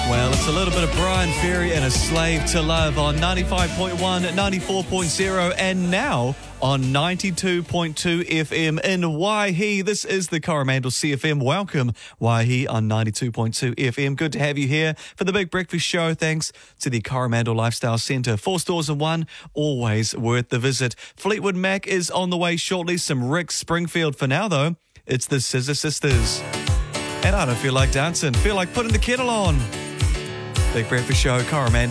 Well, it's a little bit of Brian Ferry and A Slave to Love on 95.1, 94.0, and now on 92.2 FM in Waihi. This is the Coromandel CFM. Welcome, Waihi, on 92.2 FM. Good to have you here for the Big Breakfast Show. Thanks to the Coromandel Lifestyle Centre. 4 stores in one, always worth the visit. Fleetwood Mac is on the way shortly. Some Rick Springfield. For now, though, it's the Scissor Sisters. And I don't feel like dancing. Feel like putting the kettle on. Big Breakfast Show, Coromandel.